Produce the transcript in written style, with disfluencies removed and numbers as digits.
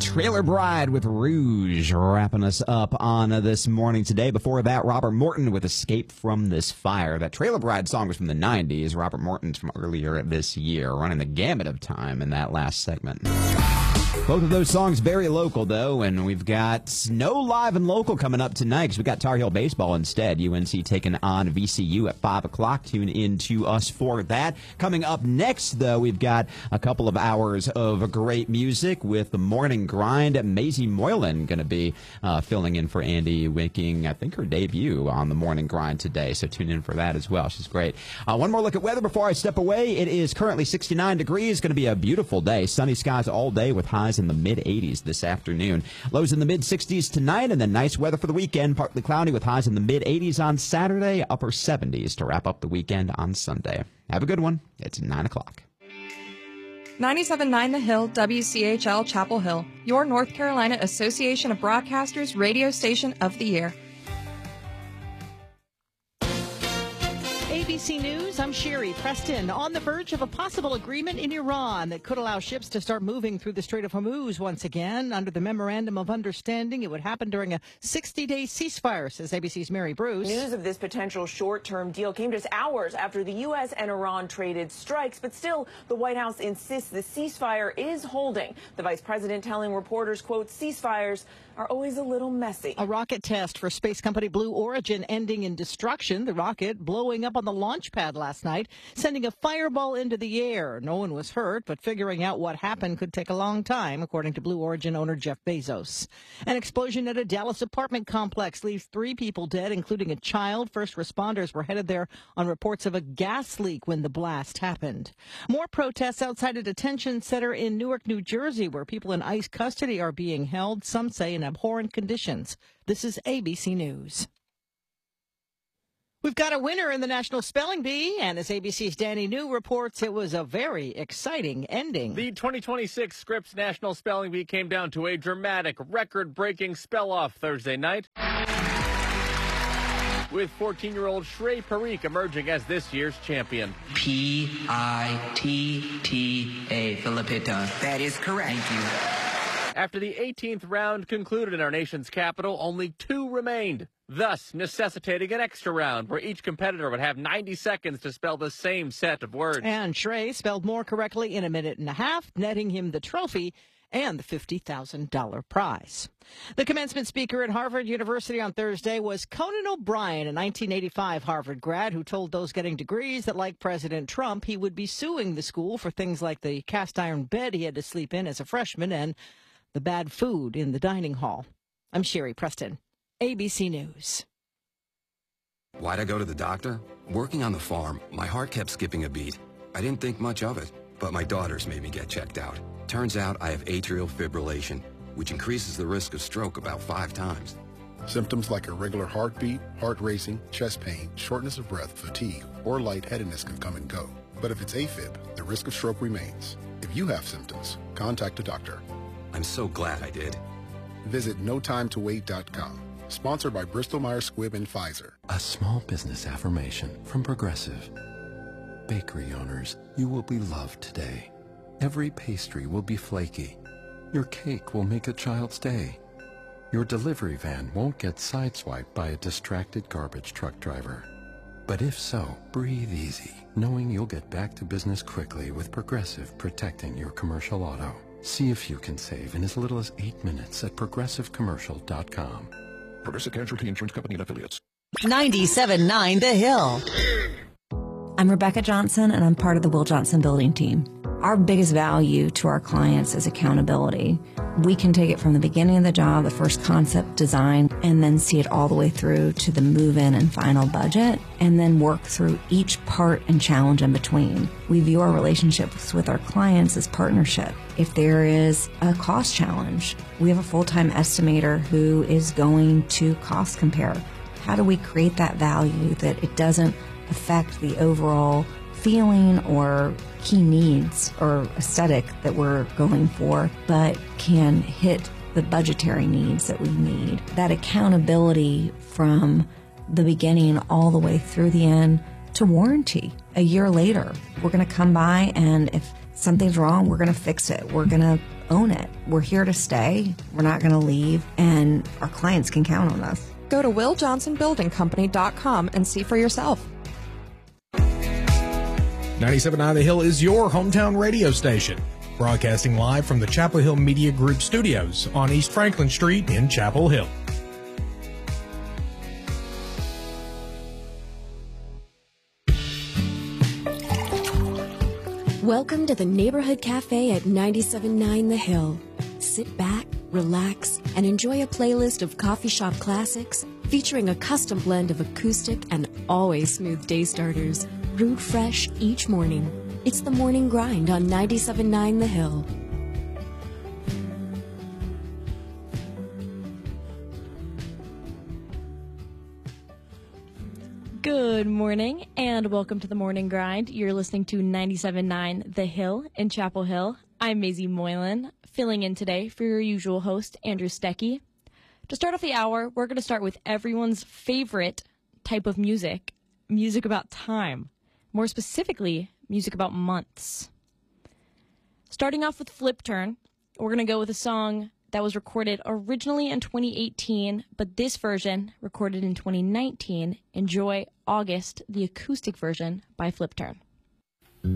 Trailer Bride with Rouge wrapping us up on this morning today. Before that, Robert Morton with Escape from This Fire. That Trailer Bride song was from the 90s. Robert Morton's from earlier this year, running the gamut of time in that last segment. Both of those songs very local, though, and we've got no live and local coming up tonight because we got Tar Heel baseball instead. UNC taking on VCU at 5 o'clock. Tune in to us for that. Coming up next, though, we've got a couple of hours of great music with the Morning Grind. Maisie Moylan going to be filling in for Andy, making, I think, her debut on the Morning Grind today, so tune in for that as well. She's great. One more look at weather before I step away. It is currently 69 degrees. Going to be a beautiful day. Sunny skies all day with highs in the mid-80s this afternoon. Lows in the mid-60s tonight, and then nice weather for the weekend. Partly cloudy with highs in the mid-80s on Saturday, upper 70s to wrap up the weekend on Sunday. Have a good one. It's 9 o'clock. 97.9 The Hill, WCHL Chapel Hill, your North Carolina Association of Broadcasters radio station of the year. ABC News, I'm Sherry Preston. On the verge of a possible agreement in Iran that could allow ships to start moving through the Strait of Hormuz once again. Under the Memorandum of Understanding, it would happen during a 60-day ceasefire, says ABC's Mary Bruce. News of this potential short-term deal came just hours after the U.S. and Iran traded strikes, but still, the White House insists the ceasefire is holding. The vice president telling reporters, quote, ceasefires are always a little messy. A rocket test for space company Blue Origin ending in destruction. The rocket blowing up on the launch pad last night, sending a fireball into the air. No one was hurt, but figuring out what happened could take a long time, according to Blue Origin owner Jeff Bezos. An explosion at a Dallas apartment complex leaves 3 people dead, including a child. First responders were headed there on reports of a gas leak when the blast happened. More protests outside a detention center in Newark, New Jersey, where people in ICE custody are being held, some say in abhorrent conditions. This is ABC News. We've got a winner in the National Spelling Bee, and as ABC's Danny New reports, it was a very exciting ending. The 2026 Scripps National Spelling Bee came down to a dramatic, record-breaking spell-off Thursday night, with 14-year-old Shrey Parikh emerging as this year's champion. P-I-T-T-A, Filipita. That is correct. Thank you. After the 18th round concluded in our nation's capital, only 2 remained, thus necessitating an extra round where each competitor would have 90 seconds to spell the same set of words. And Shrey spelled more correctly in a minute and a half, netting him the trophy and the $50,000 prize. The commencement speaker at Harvard University on Thursday was Conan O'Brien, a 1985 Harvard grad who told those getting degrees that, like President Trump, he would be suing the school for things like the cast iron bed he had to sleep in as a freshman and the bad food in the dining hall. I'm Sherry Preston, ABC News. Why'd I go to the doctor? Working on the farm, my heart kept skipping a beat. I didn't think much of it, but my daughters made me get checked out. Turns out I have atrial fibrillation, which increases the risk of stroke about 5 times. Symptoms like irregular heartbeat, heart racing, chest pain, shortness of breath, fatigue, or lightheadedness can come and go. But if it's AFib, the risk of stroke remains. If you have symptoms, contact a doctor. I'm so glad I did. Visit notimetowait.com. Sponsored by Bristol-Myers Squibb and Pfizer. A small business affirmation from Progressive. Bakery owners, you will be loved today. Every pastry will be flaky. Your cake will make a child's day. Your delivery van won't get sideswiped by a distracted garbage truck driver. But if so, breathe easy, knowing you'll get back to business quickly with Progressive protecting your commercial auto. See if you can save in as little as 8 minutes at progressivecommercial.com. Progressive Casualty Insurance Company and Affiliates. 97.9 The Hill. I'm Rebecca Johnson, and I'm part of the Will Johnson Building Team. Our biggest value to our clients is accountability. We can take it from the beginning of the job, the first concept design, and then see it all the way through to the move-in and final budget, and then work through each part and challenge in between. We view our relationships with our clients as partnership. If there is a cost challenge, we have a full-time estimator who is going to cost compare. How do we create that value that it doesn't affect the overall feeling or key needs or aesthetic that we're going for, but can hit the budgetary needs that we need? That accountability from the beginning all the way through the end to warranty. A year later, we're going to come by, and if something's wrong, we're going to fix it. We're going to own it. We're here to stay. We're not going to leave, and our clients can count on us. Go to WillJohnsonBuildingCompany.com and see for yourself. 97.9 The Hill is your hometown radio station, broadcasting live from the Chapel Hill Media Group studios on East Franklin Street in Chapel Hill. Welcome to the Neighborhood Cafe at 97.9 The Hill. Sit back, relax, and enjoy a playlist of coffee shop classics featuring a custom blend of acoustic and always smooth day starters, brewed fresh each morning. It's the Morning Grind on 97.9 The Hill. Good morning and welcome to the Morning Grind. You're listening to 97.9 The Hill in Chapel Hill. I'm Maisie Moylan, filling in today for your usual host, Andrew Stecky. To start off the hour, we're going to start with everyone's favorite type of music about time. More specifically, music about months. Starting off with Flip Turn, we're going to go with a song that was recorded originally in 2018, but this version, recorded in 2019, enjoy August, the acoustic version by Flip Turn.